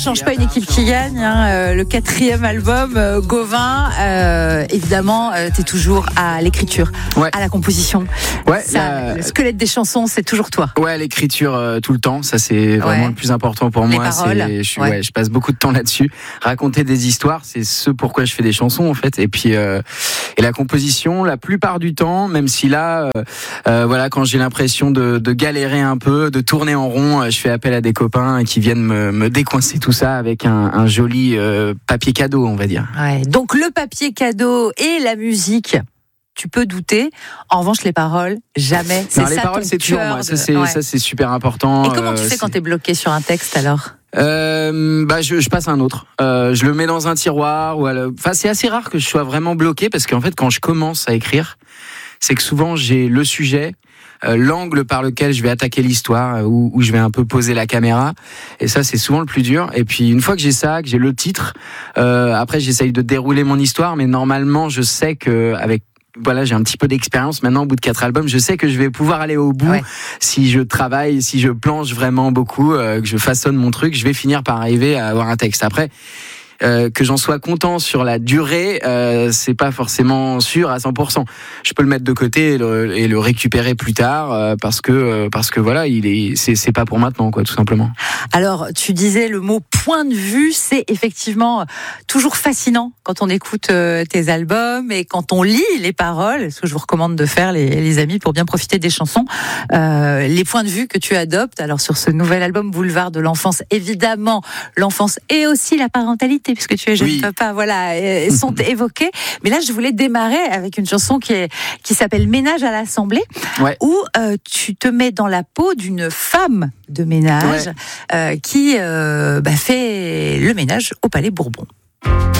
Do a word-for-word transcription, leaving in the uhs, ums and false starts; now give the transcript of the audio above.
change pas une équipe qui gagne. Hein. Euh, le quatrième album, euh, Gauvin, euh, évidemment, euh, t'es toujours à l'écriture, ouais. à la composition. Ouais, ça, la... Le squelette des chansons, c'est toujours toi. Ouais, l'écriture euh, tout le temps, ça c'est vraiment ouais. le plus important pour Les moi. paroles. C'est, je, ouais. Ouais, je passe beaucoup de temps là-dessus. Raconter des histoires, c'est ce pourquoi je fais des chansons en fait. Et puis euh, et la composition, la plupart du temps, même si là, euh, euh, voilà, quand j'ai l'impression de, de galérer un peu, de tourner en rond, je fais appel à des copains qui viennent me, me décoincer tout ça avec un, un joli euh, papier cadeau, on va dire. Ouais, donc le papier cadeau et la musique, tu peux douter. En revanche, les paroles, jamais. C'est non, ça les paroles, ton c'est toujours moi. de... Ça, c'est, ouais. ça, c'est super important. Et comment tu euh, fais quand c'est... t'es bloqué sur un texte alors? Euh, bah je, je passe à un autre. Euh, je le mets dans un tiroir ou à le... Enfin, c'est assez rare que je sois vraiment bloqué parce qu'en fait, quand je commence à écrire, c'est que souvent j'ai le sujet, euh, l'angle par lequel je vais attaquer l'histoire, euh, où, où je vais un peu poser la caméra. Et ça, c'est souvent le plus dur. Et puis une fois que j'ai ça, que j'ai le titre, euh, après j'essaye de dérouler mon histoire, mais normalement, je sais que avec voilà, j'ai un petit peu d'expérience maintenant au bout de quatre albums. Je sais que je vais pouvoir aller au bout ouais. si je travaille, si je planche vraiment beaucoup, euh, que je façonne mon truc, je vais finir par arriver à avoir un texte. Après, euh, que j'en sois content sur la durée, euh, c'est pas forcément sûr à cent pour cent. Je peux le mettre de côté et le, et le récupérer plus tard euh, parce que euh, parce que voilà, il est c'est c'est pas pour maintenant quoi, tout simplement. Alors, tu disais le mot point de vue, c'est effectivement toujours fascinant quand on écoute euh, tes albums et quand on lit les paroles, ce que je vous recommande de faire les, les amis pour bien profiter des chansons. Euh, les points de vue que tu adoptes, alors sur ce nouvel album Boulevard de l'enfance, évidemment, l'enfance et aussi la parentalité, puisque tu es jeune oui. papa, voilà, euh, sont évoqués. Mais là, je voulais démarrer avec une chanson qui est qui s'appelle Ménage à l'Assemblée, ouais. où euh, tu te mets dans la peau d'une femme de ménage ouais. euh, qui euh, bah, fait le ménage au Palais Bourbon.